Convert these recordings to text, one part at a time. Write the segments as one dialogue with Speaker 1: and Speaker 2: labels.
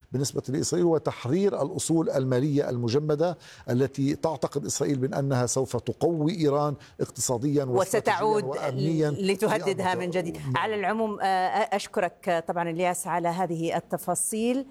Speaker 1: بالنسبة لإسرائيل هو تحرير الأصول المالية المجمدة التي تعتقد إسرائيل بأنها سوف تقوي إيران اقتصاديا
Speaker 2: وستعود
Speaker 1: وأمنيا
Speaker 2: لتهددها من جديد. على العموم أشكرك طبعا الياس على هذه التفاصيل،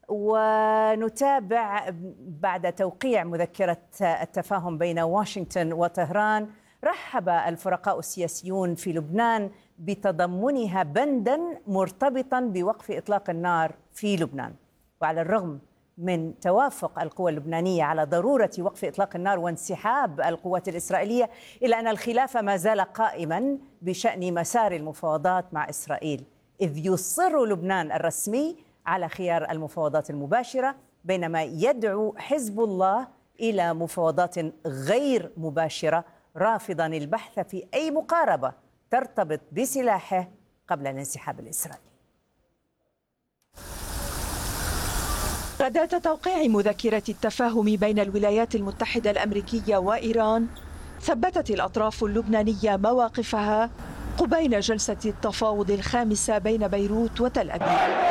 Speaker 2: ونتابع بعد توقيع مذكرة التفاهم بين واشنطن وطهران. رحب الفرقاء السياسيون في لبنان بتضمنها بندا مرتبطا بوقف إطلاق النار في لبنان، وعلى الرغم من توافق القوى اللبنانية على ضرورة وقف إطلاق النار وانسحاب القوات الإسرائيلية، إلا أن الخلاف ما زال قائما بشأن مسار المفاوضات مع إسرائيل، إذ يصر لبنان الرسمي على خيار المفاوضات المباشرة، بينما يدعو حزب الله إلى مفاوضات غير مباشرة، رافضا البحث في أي مقاربة ترتبط بسلاحه قبل الانسحاب الإسرائيلي.
Speaker 3: غداة توقيع مذكرة التفاهم بين الولايات المتحدة الأمريكية وإيران، ثبتت الأطراف اللبنانية مواقفها قبيل جلسة التفاوض الخامسة بين بيروت وتل أبيب.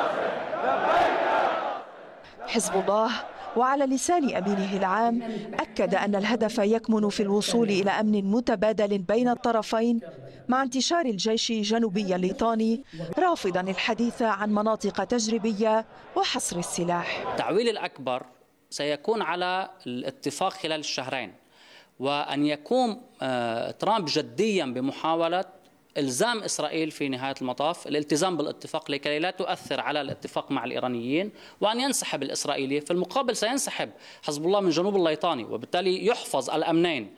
Speaker 3: حزب الله وعلى لسان أمينه العام أكد أن الهدف يكمن في الوصول إلى أمن متبادل بين الطرفين مع انتشار الجيش جنوبي الليطاني، رافضا الحديث عن مناطق تجريبية وحصر السلاح.
Speaker 4: التعويل الأكبر سيكون على الاتفاق خلال الشهرين، وأن يقوم ترامب جديا بمحاولة إلزام إسرائيل في نهاية المطاف الالتزام بالاتفاق لكي لا تؤثر على الاتفاق مع الإيرانيين، وأن ينسحب الإسرائيلي. في المقابل سينسحب حزب الله من جنوب الليطاني، وبالتالي يحفظ الأمنين.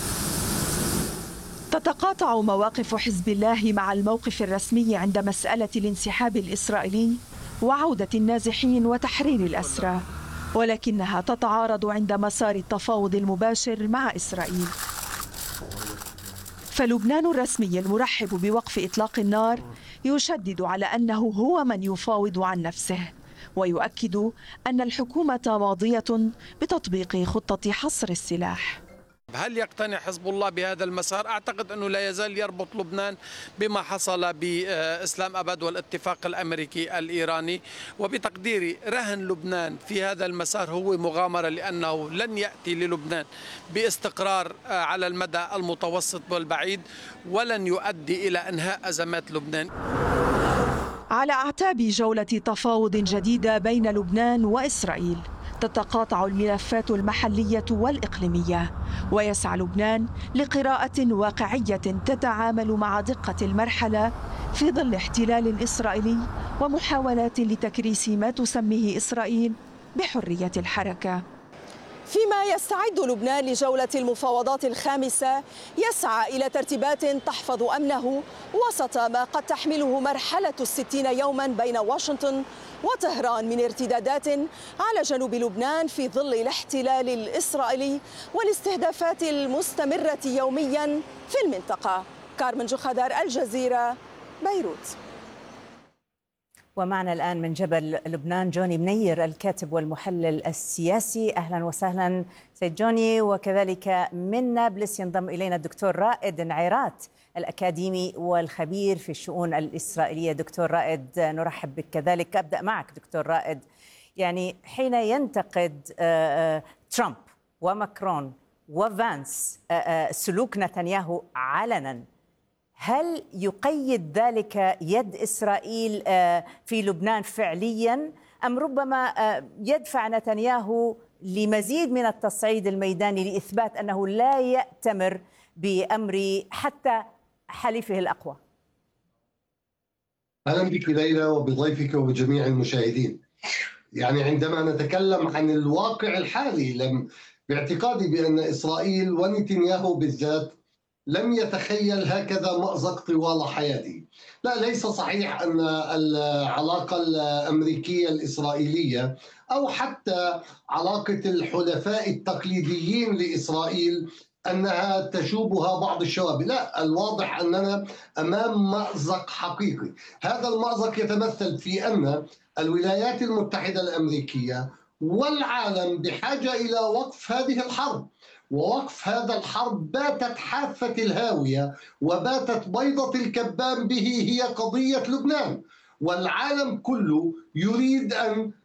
Speaker 3: تتقاطع مواقف حزب الله مع الموقف الرسمي عند مسألة الانسحاب الإسرائيلي وعودة النازحين وتحرير الأسرى، ولكنها تتعارض عند مسار التفاوض المباشر مع إسرائيل. فلبنان الرسمي المرحب بوقف إطلاق النار يشدد على أنه هو من يفاوض عن نفسه، ويؤكد أن الحكومة ماضية بتطبيق خطة حصر السلاح.
Speaker 5: هل يقتنع حزب الله بهذا المسار؟ أعتقد أنه لا يزال يربط لبنان بما حصل بإسلام أبد والاتفاق الأمريكي الإيراني، وبتقديري رهن لبنان في هذا المسار هو مغامرة، لأنه لن يأتي للبنان باستقرار على المدى المتوسط والبعيد، ولن يؤدي إلى إنهاء أزمات لبنان.
Speaker 3: على أعتاب جولة تفاوض جديدة بين لبنان وإسرائيل، تتقاطع الملفات المحلية والإقليمية، ويسعى لبنان لقراءة واقعية تتعامل مع دقة المرحلة في ظل احتلال إسرائيلي ومحاولات لتكريس ما تسميه إسرائيل بحرية الحركة.
Speaker 6: فيما يستعد لبنان لجولة المفاوضات الخامسة، يسعى إلى ترتيبات تحفظ أمنه وسط ما قد تحمله مرحلة 60 يوما بين واشنطن وطهران من ارتدادات على جنوب لبنان في ظل الاحتلال الإسرائيلي والاستهدافات المستمرة يوميا في المنطقة. كارمن جوخادار، الجزيرة، بيروت.
Speaker 2: ومعنا الآن من جبل لبنان جوني منير الكاتب والمحلل السياسي. أهلا وسهلا سيد جوني. وكذلك من نابلس ينضم إلينا الدكتور رائد نعيرات الأكاديمي والخبير في الشؤون الإسرائيلية. دكتور رائد نرحب بك كذلك. أبدأ معك دكتور رائد، يعني حين ينتقد ترامب وماكرون وفانس سلوك نتنياهو علنا، هل يقيد ذلك يد إسرائيل في لبنان فعليا، أم ربما يدفع نتنياهو لمزيد من التصعيد الميداني لإثبات أنه لا يأتمر بأمر حتى حليفه الأقوى؟
Speaker 7: أهلا بك ليلى وبضيفك وبجميع المشاهدين. يعني عندما نتكلم عن الواقع الحالي، باعتقادي بأن إسرائيل ونتنياهو بالذات لم يتخيل هكذا مأزق طوال حياته. لا، ليس صحيح أن العلاقة الأمريكية الإسرائيلية أو حتى علاقة الحلفاء التقليديين لإسرائيل أنها تشوبها بعض الشوائب. لا، الواضح أننا أمام مأزق حقيقي. هذا المأزق يتمثل في أن الولايات المتحدة الأمريكية والعالم بحاجة إلى وقف هذه الحرب، ووقف هذا الحرب باتت حافة الهاوية وباتت بيضة الكبان به هي قضية لبنان، والعالم كله يريد أن